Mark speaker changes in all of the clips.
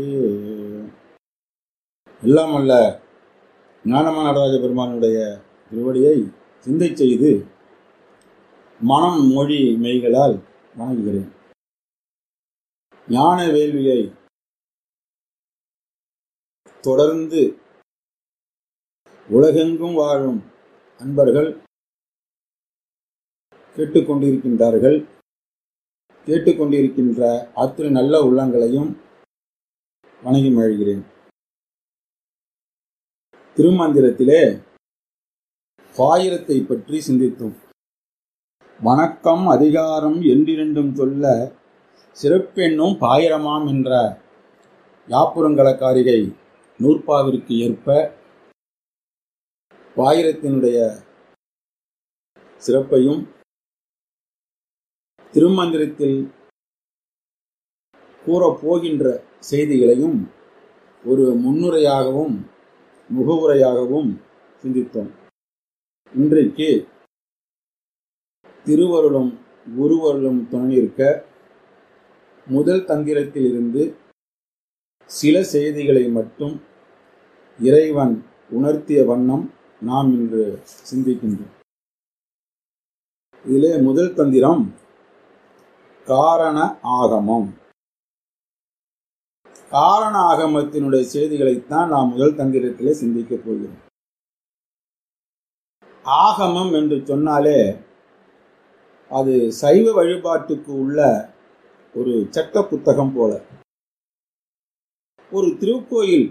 Speaker 1: எல்லாம் அல்ல ஞானமான நடராஜ பெருமானுடைய திருவடியை சிந்தை செய்து மனம் மொழி மெய்களால் வணங்குகிறேன். ஞான வேள்வியை தொடர்ந்து உலகெங்கும் வாழும் அன்பர்கள் கேட்டுக்கொண்டிருக்கின்றார்கள். கேட்டுக்கொண்டிருக்கின்ற அத்தனை நல்ல உள்ளங்களையும் வணங்கி மகிழ்கிறேன். திருமந்திரத்திலே பாயிரத்தை பற்றி சிந்தித்தோம். வணக்கம் அதிகாரம் என்றிரண்டும் சொல்ல சிறப்பெண்ணும் பாயிரமாம் என்ற யாப்புரங்கலக்காரிகை நூற்பாவிற்கு ஏற்ப பாயிரத்தினுடைய சிறப்பையும் திருமந்திரத்தில் கூறப்போகின்ற செய்திகளையும் ஒரு முன்னுரையாகவும் முகவுரையாகவும் சிந்தித்தோம். இன்றைக்கு திருவருளும் குருவருளும் துணையிருக்க முதல் தந்திரத்தில் இருந்து சில செய்திகளை மட்டும் இறைவன் உணர்த்திய வண்ணம் நாம் இன்று சிந்திக்கின்றோம். இதிலே முதல் தந்திரம் காரண ஆகமம். காரண ஆகமத்தினுடைய செய்திகளைத்தான் நாம் முதல் தந்திரத்திலே சிந்திக்கப் போகிறோம். ஆகமம் என்று சொன்னாலே அது சைவ வழிபாட்டுக்கு உள்ள ஒரு சட்ட புத்தகம் போல. ஒரு திருக்கோயில்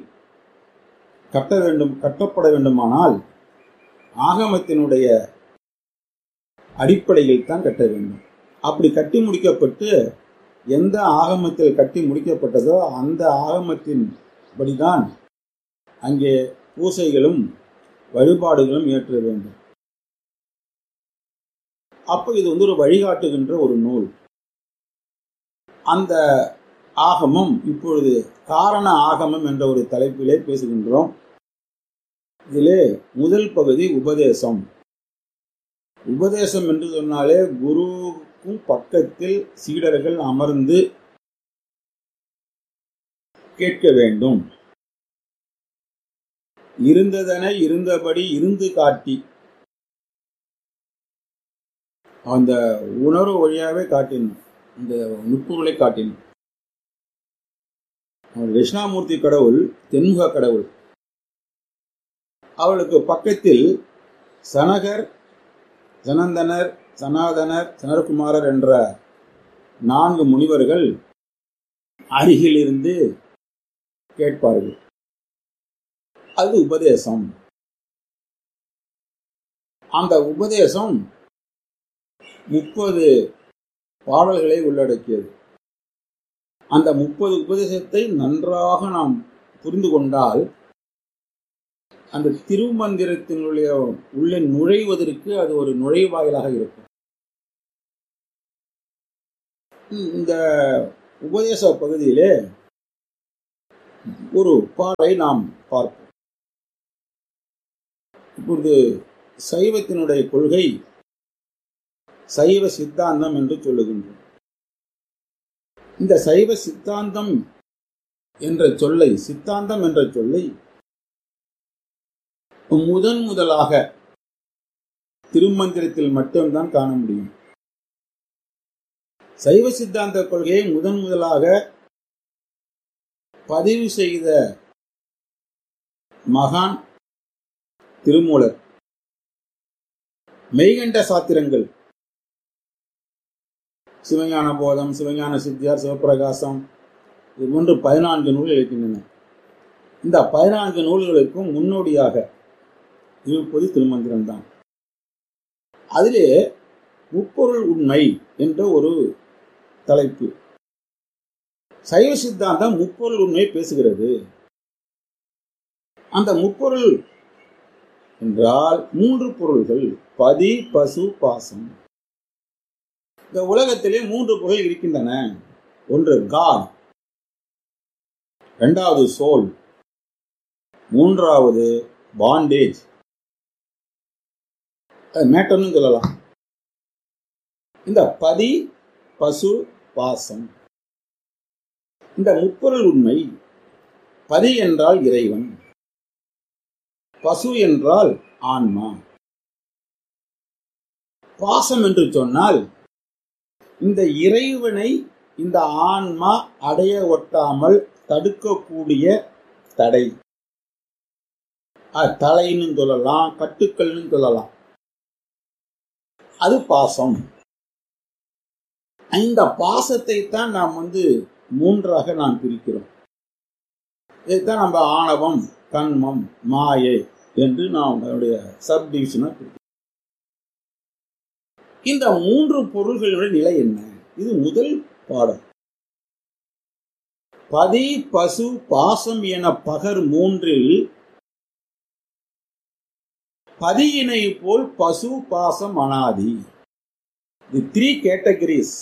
Speaker 1: கட்டப்பட வேண்டுமானால் ஆகமத்தினுடைய அடிப்படையில் தான் கட்ட வேண்டும். அப்படி கட்டி முடிக்கப்பட்டு எந்த ஆகமத்தில் கட்டி முடிக்கப்பட்டதோ அந்த ஆகமத்தின் படிதான் அங்கே பூசைகளும் வழிபாடுகளும் ஏற்ற வேண்டும். அப்போ இது ஒரு வழிகாட்டுகின்ற ஒரு நூல். அந்த ஆகமம் இப்பொழுது காரண ஆகமம் என்ற ஒரு தலைப்பிலே பேசுகின்றோம். இதிலே முதல் பகுதி உபதேசம். உபதேசம் என்று சொன்னாலே குருவுக்கும் பக்கத்தில் சீடர்கள் அமர்ந்து கேட்க வேண்டும். இருந்ததனை இருந்தபடி இருந்து காட்டி அந்த உணர்வு வழியாகவே காட்டினோம். இந்த நுட்பங்களை காட்டினோம். தட்சிணாமூர்த்தி கடவுள் தென்முக கடவுள். அவளுக்கு பக்கத்தில் சனகர், சனந்தனர், சனாதனர், சனற்குமாரர் என்ற 4 முனிவர்கள் அருகில் இருந்து கேட்பார்கள். அது உபதேசம். அந்த உபதேசம் 30 பாடல்களை உள்ளடக்கியது. அந்த 30 உபதேசத்தை நன்றாக நாம் புரிந்து கொண்டால் அந்த திருமந்திரத்தினுடைய உள்ளே நுழைவதற்கு அது ஒரு நுழைவாயிலாக இருக்கும். இந்த உபதேச பகுதியிலே ஒரு பாடலை நாம் பார்ப்போம். இப்பொழுது சைவத்தினுடைய கொள்கை சைவ சித்தாந்தம் என்று சொல்லுகின்றோம். இந்த சைவ சித்தாந்தம் என்ற சொல்லை, சித்தாந்தம் என்ற சொல்லை முதலாக திருமந்திரத்தில் மட்டும்தான் காண முடியும். சைவ சித்தாந்த கொள்கையை முதலாக பதிவு செய்த மகான் திருமூலர். மெய்கண்ட சாத்திரங்கள், சிவஞான போதம், சிவஞான சித்தியார், சிவபிரகாசம், இது போன்று 14 நூல்கள் இருக்கின்றன. இந்த 14 நூல்களுக்கும் முன்னோடியாக இருப்பது திருமந்திரம்தான். அதிலே முப்பொருள் உண்மை என்ற ஒரு தலைப்பு. சைவ சித்தாந்தம் முப்பொருள் உண்மை பேசுகிறது. அந்த முப்பொருள் என்றால் 3 பொருள்கள்: பதி, பசு, பாசம். இந்த உலகத்திலே 3 பொருள் இருக்கின்றன. ஒன்று காட், 2வது சோல், 3வது பாண்டேஜ், மேட்டர்னு சொல்லலாம். இந்த பதி, பசு, பாசம், இந்த முப்பொருள் உண்மை பதி என்றால் இறைவன், பசு என்றால் ஆன்மா. பாசம் என்று சொன்னால் இந்த இறைவனை இந்த ஆன்மா அடைய ஒட்டாமல் தடுக்கக்கூடிய தடை. தலைன்னு சொல்லலாம், கட்டுக்கள்னு சொல்லலாம். அது பாசம். இந்த பாசத்தை தான் நாம் மூன்றாக நாம் பிரிக்கிறோம். இதைத்தான் நம்ம ஆணவம், கண்மம், மாயை என்று நாம் அதனுடைய சப்டிவிஷனா பிரிக்கிறோம். இந்த மூன்று பொருள்களுடைய நிலை என்ன? இது முதல் பாடம். பதி, பசு, பாசம் என பகர் மூன்றில் பதியினை போல் பசு பாசம் அனாதி. The three categories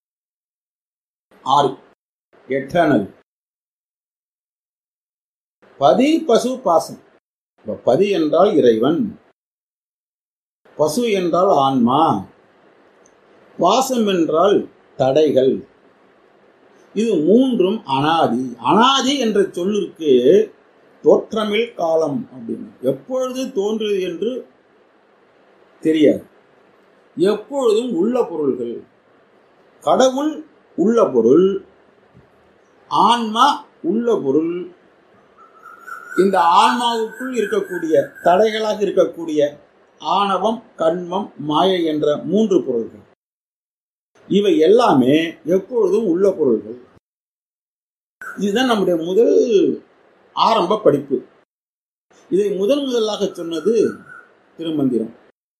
Speaker 1: are eternal. பதி, பசு, பாசம். பதி என்றால் இறைவன், பசு என்றால் ஆன்மா, பாசம் என்றால் தடைகள். இது மூன்றும் அனாதி. அனாதி என்ற சொல்லிற்கு தோற்றமில் காலம் அப்படின்னு, எப்பொழுது தோன்றுவது என்று தெரியாது. எப்பொழுதும் உள்ள பொருள்கள். கடவுள் உள்ள பொருள், ஆன்மா உள்ள பொருள். இந்த ஆன்மாவுக்குள் இருக்கக்கூடிய தடைகளாக இருக்கக்கூடிய ஆணவம், கண்மம், மாயை என்ற மூன்று பொருள்கள், இவை எல்லாமே எப்பொழுதும் உள்ள பொருள்கள். இதுதான் நம்முடைய முதல் ஆரம்ப படிப்பு. இதை முதலாக சொன்னது திருமந்திரம்.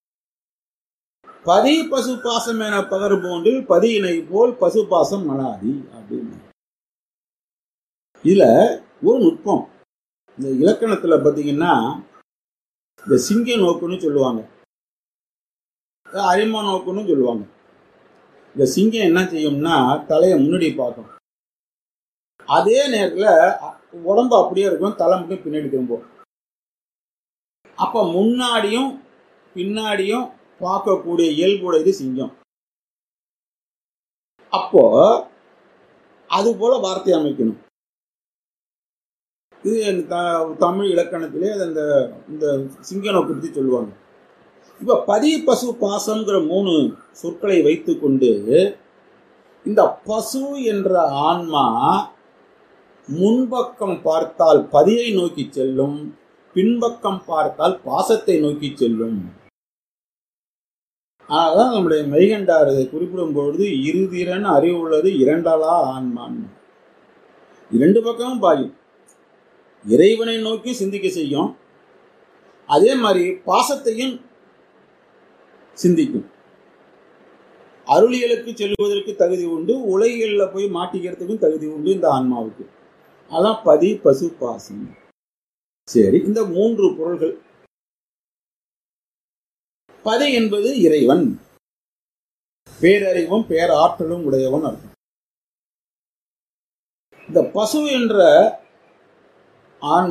Speaker 1: பதி பசு பாசம் என பகர் போன்றில் பதியினை போல் பசு பாசம் அனாதி அப்படின்னு. இதுல ஒரு நுட்பம். இந்த இலக்கணத்துல பாத்தீங்கன்னா இந்த சிங்க நோக்குன்னு சொல்லுவாங்க, அரிமா நோக்குன்னு சொல்லுவாங்க. இந்த சிங்கம் என்ன செய்யும்னா தலையை முன்னாடி பார்க்கும், அதே நேரத்தில் உடம்பு அப்படியே இருக்கும், தலை மட்டும் பின்னாடி திரும்பும். அப்ப முன்னாடியும் பின்னாடியும் பார்க்கக்கூடிய இயல்புடையது சிங்கம். அப்போ அது போல வார்த்தை அமைக்கணும். இது தமிழ் இலக்கணத்திலே இந்த சிங்க நோக்கு பற்றி சொல்லுவாங்க. இப்ப பதி, பசு, பாசம்ங்கிற மூணு சொற்களை வைத்துக் கொண்டு இந்த பசு என்ற ஆன்மா முன்பக்கம் பார்த்தால் பதியை நோக்கி செல்லும், பின்பக்கம் பார்த்தால் பாசத்தை நோக்கி செல்லும். அதனால்தான் நம்முடைய மெய்கண்டார் இதை குறிப்பிடும் பொழுது இருதிறன் அறிவு உள்ளது இரண்டாளா ஆன்மான். இரண்டு பக்கமும் பாயும். இறைவனை நோக்கி சிந்திக்க செய்யும், அதே மாதிரி பாசத்தையும் சிந்திக்கும். அருளியலுக்கு செல்வதற்கு தகுதி உண்டு, உலகியல்ல போய் மாட்டிக்கிறதுக்கும் தகுதி உண்டு இந்த ஆன்மாவுக்கு. அதான் பதி, பசு, பாசம். சரி, இந்த மூன்று பொருள்கள். பதி என்பது இறைவன், பேரறிவும் பேராற்றலும் உடையவன் அர்த்தம். இந்த பசு என்ற ஆன்மா